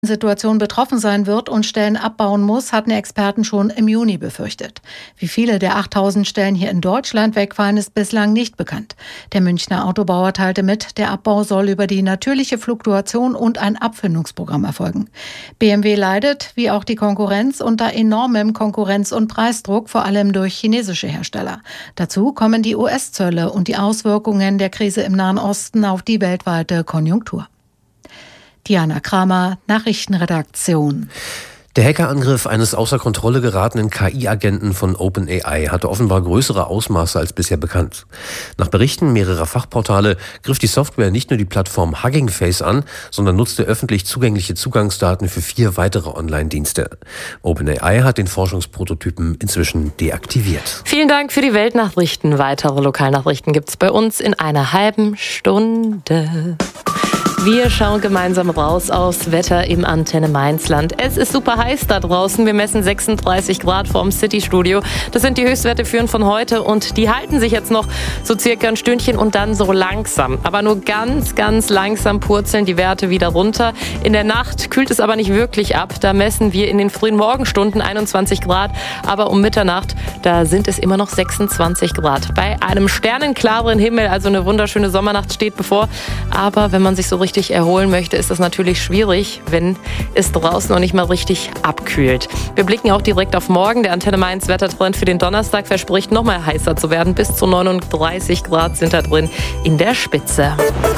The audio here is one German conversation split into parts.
Situation betroffen sein wird und Stellen abbauen muss, hatten Experten schon im Juni befürchtet. Wie viele der 8.000 Stellen hier in Deutschland wegfallen, ist bislang nicht bekannt. Der Münchner Autobauer teilte mit, der Abbau soll über die natürliche Fluktuation und ein Abfindungsprogramm erfolgen. BMW leidet, wie auch die Konkurrenz, unter enormem Konkurrenz- und Preisdruck, vor allem durch chinesische Hersteller. Dazu kommen die US-Zölle und die Auswirkungen der Krise im Nahen Osten auf die weltweite Konjunktur. Diana Kramer, Nachrichtenredaktion. Der Hackerangriff eines außer Kontrolle geratenen KI-Agenten von OpenAI hatte offenbar größere Ausmaße als bisher bekannt. Nach Berichten mehrerer Fachportale griff die Software nicht nur die Plattform Hugging Face an, sondern nutzte öffentlich zugängliche Zugangsdaten für 4 weitere Online-Dienste. OpenAI hat den Forschungsprototypen inzwischen deaktiviert. Vielen Dank für die Weltnachrichten. Weitere Lokalnachrichten gibt's bei uns in einer halben Stunde. Wir schauen gemeinsam raus aufs Wetter im Antenne Mainzland. Es ist super heiß da draußen. Wir messen 36 Grad vorm City-Studio. Das sind die Höchstwerte für von heute und die halten sich jetzt noch so circa ein Stündchen und dann so langsam. Aber nur ganz, ganz langsam purzeln die Werte wieder runter. In der Nacht kühlt es aber nicht wirklich ab. Da messen wir in den frühen Morgenstunden 21 Grad. Aber um Mitternacht, da sind es immer noch 26 Grad. Bei einem sternenklaren Himmel, also eine wunderschöne Sommernacht steht bevor. Aber wenn man sich so richtig erholen möchte, ist das natürlich schwierig, wenn es draußen noch nicht mal richtig abkühlt. Wir blicken auch direkt auf morgen. Der Antenne Mainz Wettertrend für den Donnerstag verspricht noch mal heißer zu werden. Bis zu 39 Grad sind da drin in der Spitze.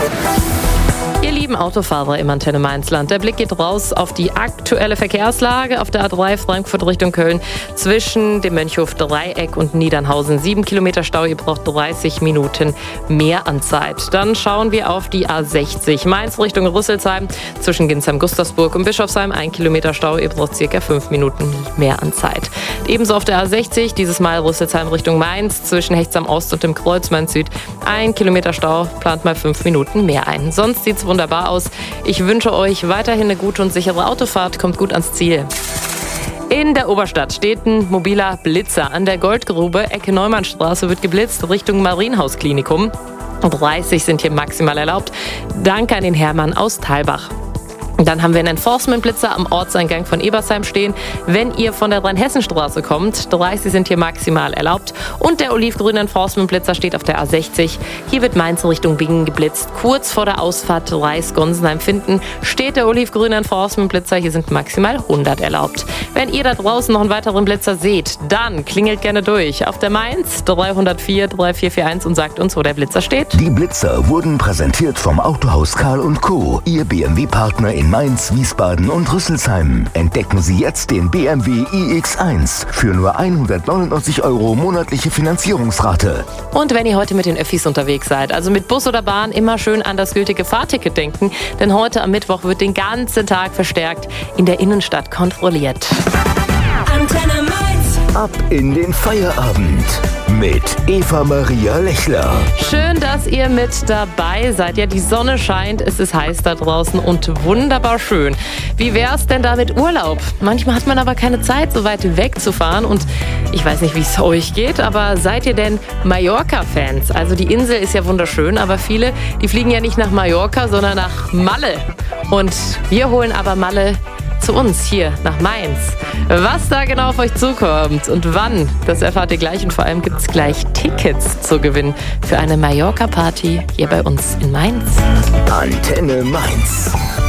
Ihr lieben Autofahrer im Antenne Mainzland, der Blick geht raus auf die aktuelle Verkehrslage auf der A3 Frankfurt Richtung Köln zwischen dem Mönchhof-Dreieck und Niedernhausen. 7 Kilometer Stau, ihr braucht 30 Minuten mehr an Zeit. Dann schauen wir auf die A60 Mainz Richtung Rüsselsheim zwischen Ginsheim-Gustavsburg und Bischofsheim. 1 Kilometer Stau, ihr braucht circa 5 Minuten mehr an Zeit. Ebenso auf der A60, dieses Mal Rüsselsheim Richtung Mainz zwischen Hechtsam Ost und dem Kreuz Mainz Süd. 1 Kilometer Stau, plant mal 5 Minuten mehr ein. Sonst sieht's wunderbar aus. Ich wünsche euch weiterhin eine gute und sichere Autofahrt. Kommt gut ans Ziel. In der Oberstadt steht ein mobiler Blitzer. An der Goldgrube, Ecke Neumannstraße, wird geblitzt Richtung Marienhausklinikum. 30 sind hier maximal erlaubt. Danke an den Hermann aus Thalbach. Dann haben wir einen Enforcement-Blitzer am Ortseingang von Ebersheim stehen. Wenn ihr von der Rheinhessenstraße kommt, 30 sind hier maximal erlaubt. Und der olivgrüne Enforcement-Blitzer steht auf der A60. Hier wird Mainz Richtung Bingen geblitzt. Kurz vor der Ausfahrt Reis-Gonsenheim-Finden steht der olivgrüne Enforcement-Blitzer. Hier sind maximal 100 erlaubt. Wenn ihr da draußen noch einen weiteren Blitzer seht, dann klingelt gerne durch auf der Mainz 304 3441 und sagt uns, wo der Blitzer steht. Die Blitzer wurden präsentiert vom Autohaus Karl & Co., Ihr BMW-Partner in Mainz, Wiesbaden und Rüsselsheim. Entdecken Sie jetzt den BMW iX1 für nur 199 € monatliche Finanzierungsrate. Und wenn ihr heute mit den Öffis unterwegs seid, also mit Bus oder Bahn, immer schön an das gültige Fahrticket denken, denn heute am Mittwoch wird den ganzen Tag verstärkt in der Innenstadt kontrolliert. Antenne Mainz. Ab in den Feierabend mit Eva-Maria Lechler. Schön, dass ihr mit dabei seid. Ja, die Sonne scheint, es ist heiß da draußen und wunderbar schön. Wie wär's denn da mit Urlaub? Manchmal hat man aber keine Zeit, so weit wegzufahren und ich weiß nicht, wie es euch geht, aber seid ihr denn Mallorca-Fans? Also die Insel ist ja wunderschön, aber viele, die fliegen ja nicht nach Mallorca, sondern nach Malle. Und wir holen aber Malle zu uns hier nach Mainz. Was da genau auf euch zukommt und wann, das erfahrt ihr gleich und vor allem gibt es gleich Tickets zu gewinnen für eine Mallorca-Party hier bei uns in Mainz. Antenne Mainz.